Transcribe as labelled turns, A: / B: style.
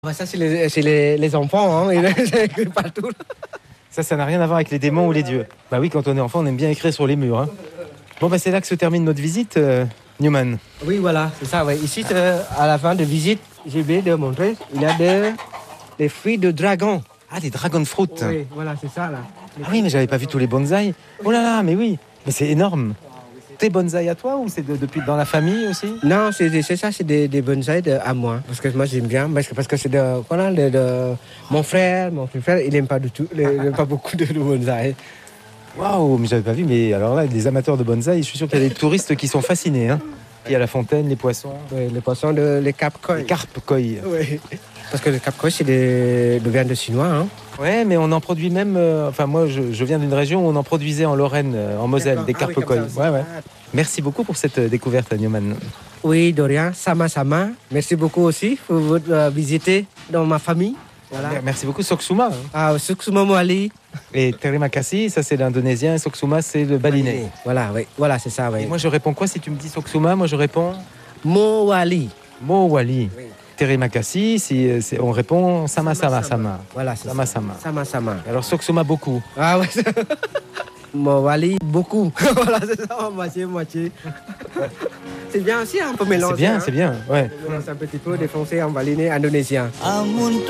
A: Bah ça, c'est les enfants, hein, ils écrivent partout.
B: Ça n'a rien à voir avec les démons ou les dieux. Bah oui, quand on est enfant, on aime bien écrire sur les murs. Hein. Bon, bah c'est là que se termine notre visite, Newman.
A: Oui, voilà, c'est ça. Ouais. Ici, à la fin de visite, j'ai oublié de montrer, il y a des fruits de dragon.
B: Ah, des dragon fruit.
A: Oui, voilà, c'est ça, là.
B: Ah oui, mais j'avais pas vu tous les bonsaïs. Oh là là, mais oui, mais c'est énorme. T'es bonsaï à toi ou c'est depuis dans la famille aussi?
A: Non, c'est ça, c'est des bonsaïs à moi. Parce que moi, j'aime bien. Parce que c'est mon frère, il n'aime pas du tout, il n'aime pas beaucoup de bonsaïs.
B: Waouh, mais j'avais pas vu. Mais alors là, les amateurs de bonsaï, je suis sûr qu'il y a des touristes qui sont fascinés. Hein. Il y a la fontaine, les poissons.
A: Oui, les poissons, les carpes koi.
B: Les carpes koi.
A: Oui. Parce que les carpes koi, c'est de viande chinois. Hein.
B: Ouais, mais on en produit même. Enfin, moi, je viens d'une région où on en produisait en Lorraine, en Moselle, des carpes koi. Ouais. Merci beaucoup pour cette découverte, Newman.
A: Oui, de rien. Sama. Merci beaucoup aussi pour votre visite dans ma famille. Voilà.
B: Merci beaucoup, Soksuma. Hein.
A: Ah, Soksuma Moali.
B: Et Terima kasih, ça c'est l'indonésien, et Soksuma c'est le balinais.
A: Voilà, oui. Voilà, c'est ça. Oui.
B: Et moi je réponds quoi si tu me dis Soksuma? Moi je réponds
A: Mowali.
B: Mowali.
A: Oui.
B: Terima kasih, on répond Sama.
A: Voilà, c'est
B: Sama.
A: Sama.
B: Alors Soksuma beaucoup.
A: Ah ouais. Mowali beaucoup. Voilà, c'est ça, moitié. C'est bien aussi un peu mélangé.
B: C'est bien, ouais.
A: C'est un petit peu des Français en balinais indonésien.